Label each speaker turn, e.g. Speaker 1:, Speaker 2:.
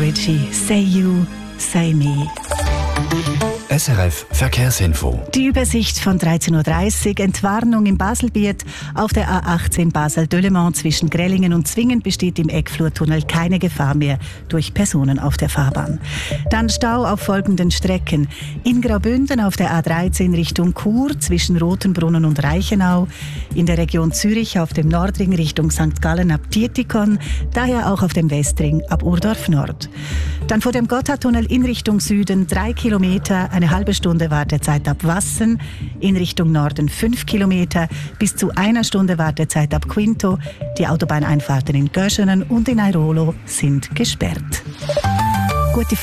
Speaker 1: Ritchie. Say you, say me.
Speaker 2: SRF Verkehrsinfo.
Speaker 1: Die Übersicht von 13.30 Uhr. Entwarnung im Baselbiet. Auf der A18 Basel-Döllemont zwischen Grellingen und Zwingen besteht im Eckflurtunnel keine Gefahr mehr durch Personen auf der Fahrbahn. Dann Stau auf folgenden Strecken. In Graubünden auf der A13 Richtung Chur zwischen Rotenbrunnen und Reichenau. In der Region Zürich auf dem Nordring Richtung St. Gallen ab Dietikon. Daher auch auf dem Westring ab Urdorf Nord. Dann vor dem Gotthardtunnel in Richtung Süden 3 Kilometer, eine halbe Stunde Wartezeit ab Wassen, in Richtung Norden 5 Kilometer, bis zu einer Stunde Wartezeit ab Quinto. Die Autobahneinfahrten in Göschenen und in Airolo sind gesperrt. Gute